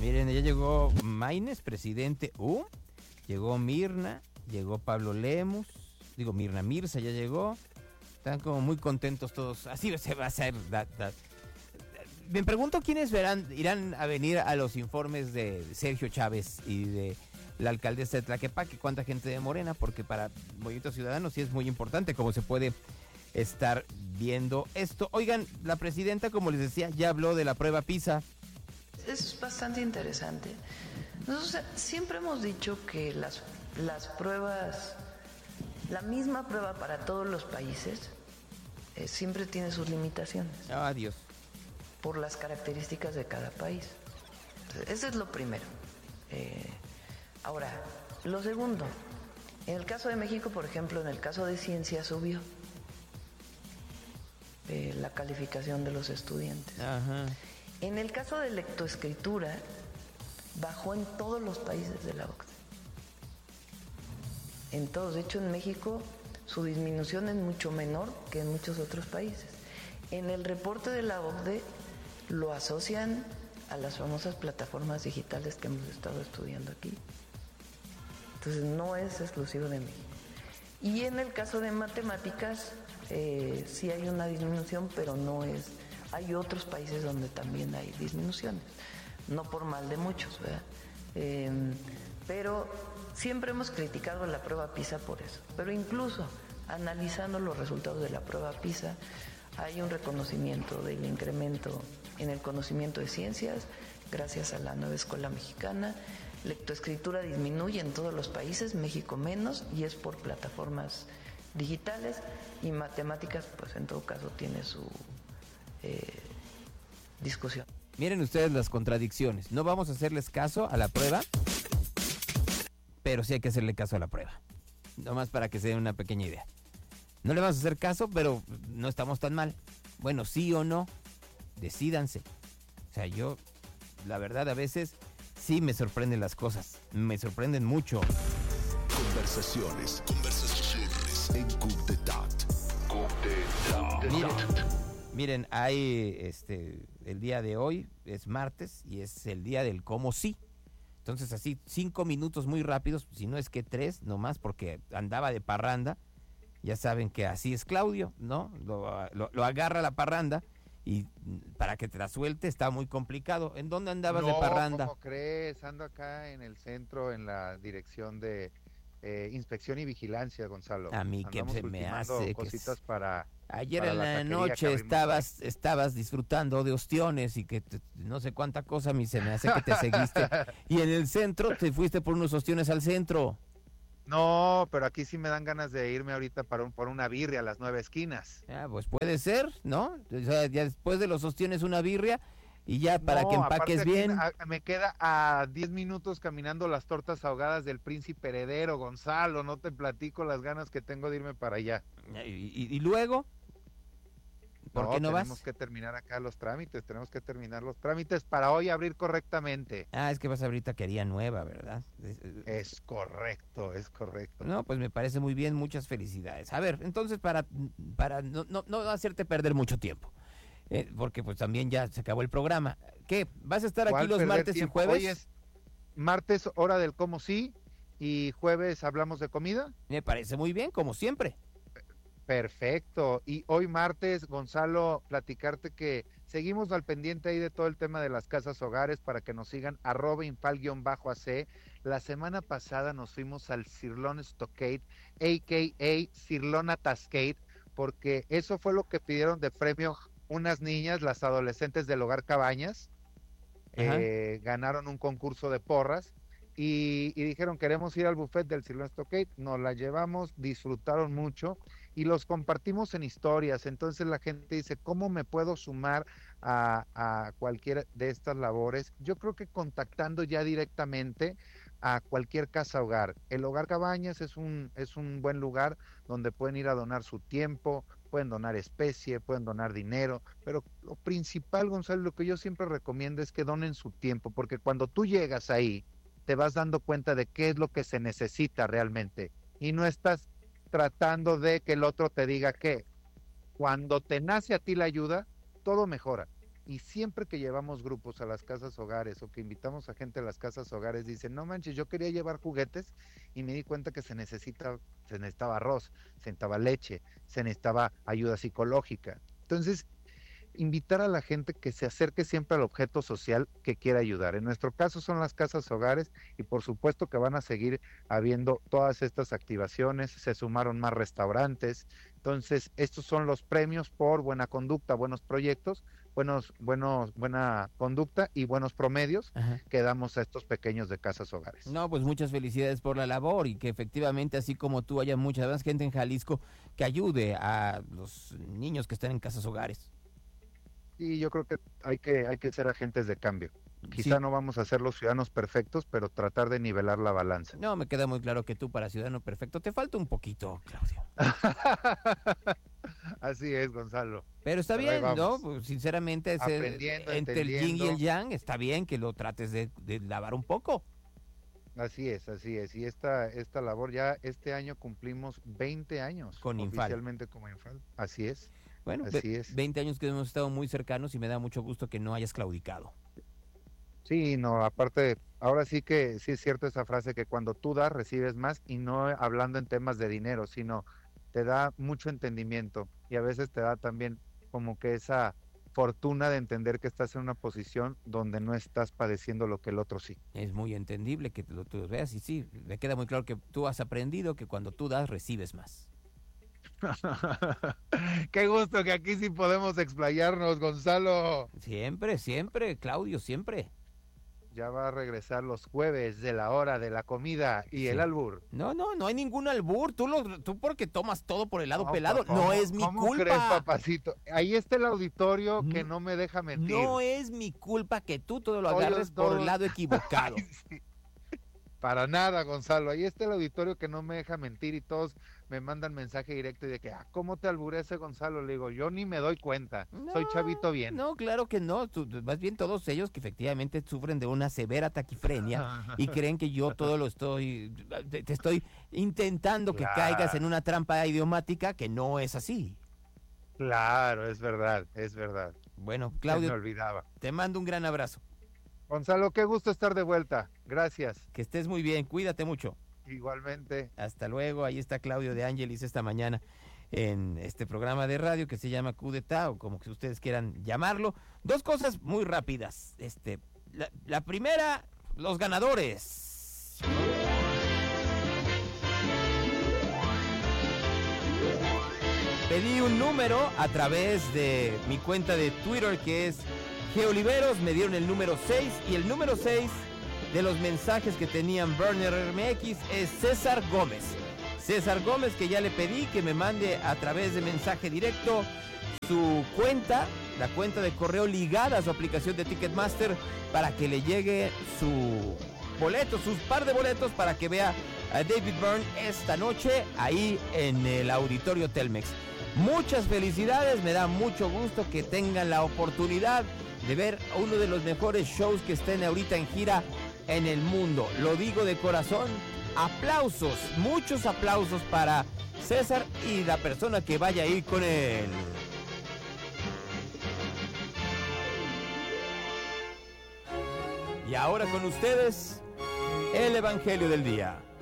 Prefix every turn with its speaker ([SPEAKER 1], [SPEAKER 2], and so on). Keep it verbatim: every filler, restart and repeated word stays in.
[SPEAKER 1] Miren, ya llegó Maines, presidente U, llegó Mirna, llegó Pablo Lemus, digo Mirna Mirza ya llegó, están como muy contentos todos, así se va a hacer. Da, da. Me pregunto quiénes verán, irán a venir a los informes de Sergio Chávez y de la alcaldesa de Tlaquepaque, cuánta gente de Morena, porque para Movimiento Ciudadano sí es muy importante cómo se puede estar viendo esto. Oigan, la presidenta, como les decía, ya habló de la prueba PISA.
[SPEAKER 2] Es bastante interesante. Nosotros siempre hemos dicho que las, las pruebas, la misma prueba para todos los países, eh, siempre tiene sus limitaciones.
[SPEAKER 1] Adiós.
[SPEAKER 2] Por las características de cada país. Entonces, eso es lo primero. Eh, ahora, lo segundo, en el caso de México, por ejemplo, en el caso de ciencia subió eh, la calificación de los estudiantes.
[SPEAKER 1] Ajá.
[SPEAKER 2] En el caso de lectoescritura, bajó en todos los países de la O C D E. En todos. De hecho, en México su disminución es mucho menor que en muchos otros países. En el reporte de la O C D E lo asocian a las famosas plataformas digitales que hemos estado estudiando aquí. Entonces, no es exclusivo de México. Y en el caso de matemáticas, eh, sí hay una disminución, pero no es... Hay otros países donde también hay disminuciones, no por mal de muchos, ¿verdad? Eh, pero siempre hemos criticado la prueba PISA por eso. Pero incluso analizando los resultados de la prueba PISA, hay un reconocimiento del incremento en el conocimiento de ciencias gracias a la nueva escuela mexicana. Lectoescritura disminuye en todos los países, México menos, y es por plataformas digitales. Y matemáticas, pues en todo caso tiene su eh, discusión.
[SPEAKER 1] Miren ustedes las contradicciones. No vamos a hacerles caso a la prueba, pero sí hay que hacerle caso a la prueba. Nomás para que se den una pequeña idea. No le vamos a hacer caso, pero no estamos tan mal. Bueno, sí o no, decídanse. O sea, yo, la verdad, a veces sí me sorprenden las cosas. Me sorprenden mucho.
[SPEAKER 3] Conversaciones, conversaciones en Coup d'Etat. Coup d'Etat.
[SPEAKER 1] Miren, miren, hay, este, el día de hoy es martes y es el día del cómo sí. Entonces así, cinco minutos muy rápidos, si no es que tres, nomás porque andaba de parranda. Ya saben que así es Claudio, ¿no? Lo, lo, lo agarra la parranda y para que te la suelte está muy complicado. ¿En dónde andabas
[SPEAKER 4] no,
[SPEAKER 1] de parranda?
[SPEAKER 4] ¿Cómo crees? Ando acá en el centro, en la dirección de eh, inspección y vigilancia, Gonzalo.
[SPEAKER 1] A mí que se me hace
[SPEAKER 4] cositas
[SPEAKER 1] que
[SPEAKER 4] para
[SPEAKER 1] ayer
[SPEAKER 4] para
[SPEAKER 1] en la,
[SPEAKER 4] la
[SPEAKER 1] noche estabas hoy. estabas disfrutando de ostiones y que te, no sé cuánta cosa, a mí se me hace que te seguiste y en el centro te fuiste por unos ostiones al centro.
[SPEAKER 4] No, pero aquí sí me dan ganas de irme ahorita para un, por una birria a las nueve esquinas.
[SPEAKER 1] Ah, pues puede ser, ¿no? O sea, ya después de los ostiones una birria y ya para
[SPEAKER 4] no,
[SPEAKER 1] que empaques
[SPEAKER 4] aquí
[SPEAKER 1] bien.
[SPEAKER 4] A, me queda a diez minutos caminando las tortas ahogadas del Príncipe Heredero, Gonzalo, no te platico las ganas que tengo de irme para allá.
[SPEAKER 1] ¿Y, y, y luego? ¿Por
[SPEAKER 4] no,
[SPEAKER 1] qué no vas?
[SPEAKER 4] Tenemos que terminar acá los trámites, tenemos que terminar los trámites para hoy abrir correctamente.
[SPEAKER 1] Ah, es que vas a abrir taquería nueva, ¿verdad?
[SPEAKER 4] Es correcto, es correcto.
[SPEAKER 1] No, pues me parece muy bien, muchas felicidades. A ver, entonces para, para no, no, no hacerte perder mucho tiempo, eh, porque pues también ya se acabó el programa. ¿Qué? ¿Vas a estar aquí los martes
[SPEAKER 4] tiempo?
[SPEAKER 1] y jueves?
[SPEAKER 4] Hoy es martes, hora del cómo sí, y jueves hablamos de comida.
[SPEAKER 1] Me parece muy bien, como siempre.
[SPEAKER 4] Perfecto, y hoy martes, Gonzalo, platicarte que seguimos al pendiente ahí de todo el tema de las casas hogares para que nos sigan, arroba infal-ac. La semana pasada nos fuimos al Cirlón Stockade, a k a. Cirlón Atascade, porque eso fue lo que pidieron de premio unas niñas, las adolescentes del Hogar Cabañas, eh, ganaron un concurso de porras, y, y dijeron, queremos ir al buffet del Cirlón Stockade, nos la llevamos, disfrutaron mucho, y los compartimos en historias. Entonces la gente dice, ¿cómo me puedo sumar a, a cualquiera de estas labores? Yo creo que contactando ya directamente a cualquier casa hogar. El Hogar Cabañas es un, es un buen lugar donde pueden ir a donar su tiempo, pueden donar especie, pueden donar dinero, pero lo principal, Gonzalo, lo que yo siempre recomiendo es que donen su tiempo, porque cuando tú llegas ahí, te vas dando cuenta de qué es lo que se necesita realmente, y no estás tratando de que el otro te diga qué. Cuando te nace a ti la ayuda, todo mejora. Y siempre que llevamos grupos a las casas hogares o que invitamos a gente a las casas hogares, dicen, no manches, yo quería llevar juguetes y me di cuenta que se necesita, se necesitaba arroz, se necesitaba leche, se necesitaba ayuda psicológica. Entonces, invitar a la gente que se acerque siempre al objeto social que quiera ayudar. En nuestro caso son las casas hogares y por supuesto que van a seguir habiendo todas estas activaciones, se sumaron más restaurantes. Entonces, estos son los premios por buena conducta, buenos proyectos, buenos, buenos, buena conducta y buenos promedios Ajá. que damos a estos pequeños de casas hogares.
[SPEAKER 1] No, pues muchas felicidades por la labor y que efectivamente, así como tú, haya mucha más gente en Jalisco que ayude a los niños que están en casas hogares.
[SPEAKER 4] Y yo creo que hay que hay que ser agentes de cambio. Quizá sí. no vamos a ser los ciudadanos perfectos, pero tratar de nivelar la balanza.
[SPEAKER 1] No, me queda muy claro que tú para ciudadano perfecto te falta un poquito, Claudio.
[SPEAKER 4] Así es, Gonzalo.
[SPEAKER 1] Pero está pero bien, ¿no? Pues, sinceramente, ese, entre el yin y el yang, está bien que lo trates de, de lavar un poco.
[SPEAKER 4] Así es, así es. Y esta esta labor ya este año cumplimos veinte años.
[SPEAKER 1] Con Infal.
[SPEAKER 4] Oficialmente como Infal. Así es.
[SPEAKER 1] Bueno,
[SPEAKER 4] así es.
[SPEAKER 1] veinte años que hemos estado muy cercanos y me da mucho gusto que no hayas claudicado.
[SPEAKER 4] Sí, no, aparte, ahora sí que sí es cierto esa frase que cuando tú das, recibes más y no hablando en temas de dinero, sino te da mucho entendimiento y a veces te da también como que esa fortuna de entender que estás en una posición donde no estás padeciendo lo que el otro sí.
[SPEAKER 1] Es muy entendible que lo tú veas y sí, me queda muy claro que tú has aprendido que cuando tú das, recibes más.
[SPEAKER 4] Qué gusto que aquí sí podemos explayarnos, Gonzalo.
[SPEAKER 1] Siempre, siempre, Claudio, siempre.
[SPEAKER 4] Ya va a regresar los jueves de la hora de la comida y sí. el albur.
[SPEAKER 1] No, no, no hay ningún albur. Tú lo, tú porque tomas todo por el lado no, pelado.
[SPEAKER 4] ¿cómo,
[SPEAKER 1] no es mi
[SPEAKER 4] ¿cómo
[SPEAKER 1] culpa.
[SPEAKER 4] crees, papacito? Ahí está el auditorio que no, no me deja mentir.
[SPEAKER 1] No es mi culpa que tú todo lo agarres todo, por el lado equivocado.
[SPEAKER 4] Ay, sí. Para nada, Gonzalo. Ahí está el auditorio que no me deja mentir y todos me mandan mensaje directo y de que, ah, ¿cómo te alburece, Gonzalo? Le digo, yo ni me doy cuenta. No, soy chavito bien.
[SPEAKER 1] No, claro que no. Tú, más bien todos ellos que efectivamente sufren de una severa taquifrenia y creen que yo todo lo estoy, te, te estoy intentando que claro. caigas en una trampa idiomática que no es así.
[SPEAKER 4] Claro, es verdad, es verdad.
[SPEAKER 1] Bueno, Claudio,
[SPEAKER 4] me olvidaba.
[SPEAKER 1] Te mando un gran abrazo.
[SPEAKER 4] Gonzalo, qué gusto estar de vuelta. Gracias.
[SPEAKER 1] Que estés muy bien, cuídate mucho.
[SPEAKER 4] Igualmente.
[SPEAKER 1] Hasta luego, ahí está Claudio de Ángelis esta mañana en este programa de radio que se llama Coup d'Etat, o como que ustedes quieran llamarlo. Dos cosas muy rápidas. Este, la, la primera, los ganadores. Pedí un número a través de mi cuenta de Twitter que es Geoliveros, me dieron el número seis y el número seis de los mensajes que tenían Burner M X es César Gómez. César Gómez, que ya le pedí que me mande a través de mensaje directo su cuenta, la cuenta de correo ligada a su aplicación de Ticketmaster para que le llegue su boleto, sus par de boletos para que vea a David Byrne esta noche ahí en el Auditorio Telmex. Muchas felicidades, me da mucho gusto que tengan la oportunidad de ver uno de los mejores shows que estén ahorita en gira en el mundo. Lo digo de corazón. Aplausos, muchos aplausos para César y la persona que vaya a ir con él. Y ahora con ustedes, el Evangelio del Día.